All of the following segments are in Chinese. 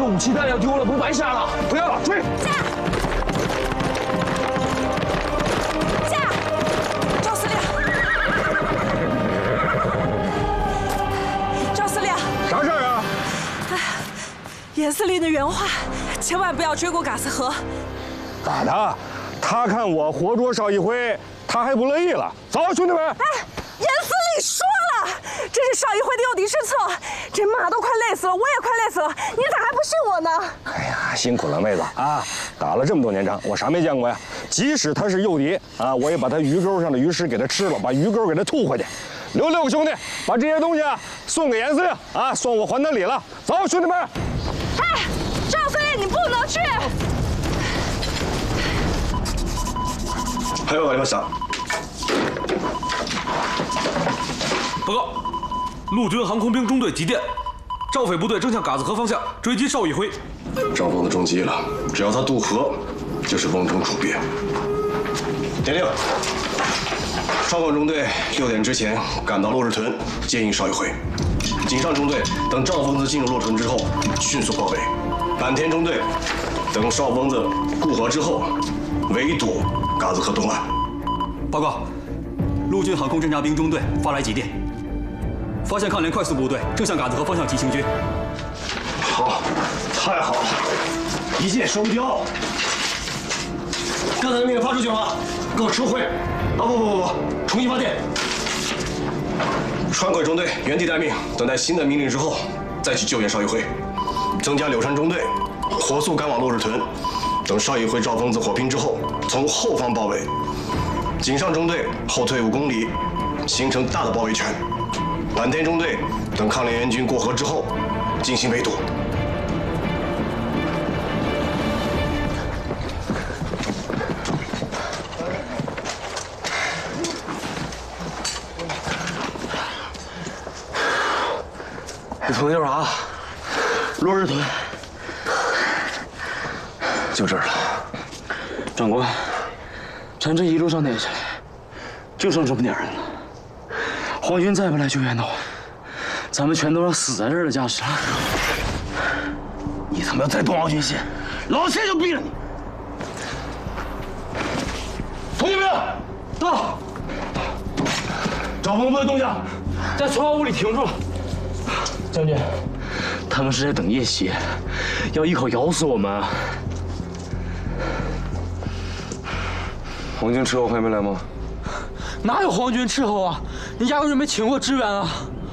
武器弹药丢了，不白杀了！不要了，追！ 驾！赵司令，赵司令， 啥事儿啊？ 严司令的原话，千万不要追过嘎斯河。 咋的？他看我活捉邵一辉，他还不乐意了。走，兄弟们！ 哎，严司令说了，这是邵一辉的诱敌之策。这马都快累死了，我也快累死了，你咋还不信我呢？ 哎呀，辛苦了，妹子啊！打了这么多年仗，我啥没见过呀？即使他是诱敌啊，我也把他鱼钩上的鱼食给他吃了，把鱼钩给他吐回去。留6个兄弟，把这些东西啊送给严司令啊，算我还他礼了。走，兄弟们！ 哎，赵司令，你不能去！ 还有ありました。 报告，陆军航空兵中队急电，赵匪部队正向嘎子河方向追击邵一辉。 赵峰的中计了，只要他渡河，就是瓮中捉鳖。点令，少管中队6点之前赶到落日屯接应邵一辉。井上中队等赵疯子进入落屯之后，迅速包围。坂田中队等邵疯子渡河之后，围堵嘎子河东岸。 报告，陆军航空侦察兵中队发来急电，发现抗联快速部队正向嘎子河方向急行军。 好，太好了，一箭双雕。刚才的命令发出去了吗？给我撤回。啊不，重新发电。川鬼中队原地待命，等待新的命令之后再去救援邵一辉。增加柳川中队火速赶往落日屯，等邵一辉、赵疯子火拼之后，从后方包围。井上中队后退5公里，形成大的包围圈。坂田中队等抗联援军过河之后，进行围堵。 你从那啥？落日屯， 就这儿了。长官，咱这一路上撵下来，就剩这么点人了。皇军再不来救援的话，咱们全都要死在这儿了，驾驶。你他妈要再动皇军心，老谢就毙了你！同学们，到！赵峰部的动向，在存号屋里停住了。将军，他们是在等夜袭，要一口咬死我们啊！ 皇军伺候还没来吗？ 哪有皇军伺候啊？你压根就没请过支援啊！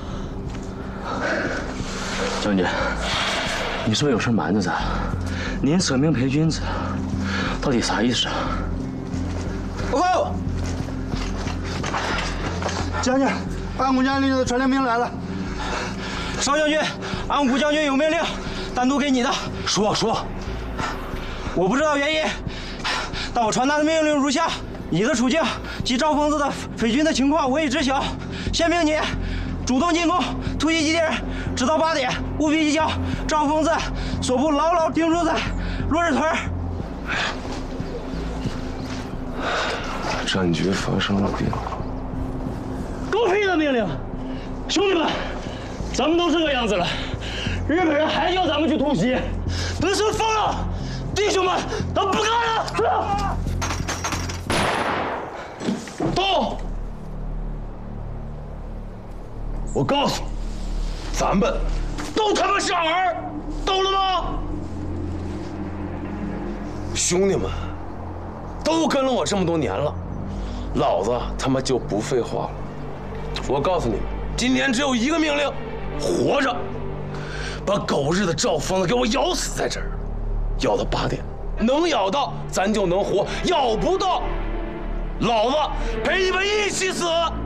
将军，你是不是有事瞒着咱？您舍命陪君子，到底啥意思啊？ 报告，将军，安谷将军的传令兵来了。邵将军，安谷将军有命令，单独给你的。 说。 我不知道原因，但我传达的命令如下：你的处境及赵疯子的匪军的情况我已知晓，现命你主动进攻，突袭基地，直到8点，务必将赵疯子所部牢牢盯住在落日屯。 战局发生了变化。 狗屁的命令！兄弟们，咱们都这个样子了，日本人还叫咱们去突袭，真是疯了！弟兄们，咱不干了！动！我告诉你，咱们都他妈是儿，懂了吗？ 兄弟们，都跟了我这么多年了，老子他妈就不废话了。我告诉你们，今天只有一个命令：活着，把狗日的赵疯子给我咬死在这儿，咬到8点，能咬到咱就能活，咬不到，老子陪你们一起死。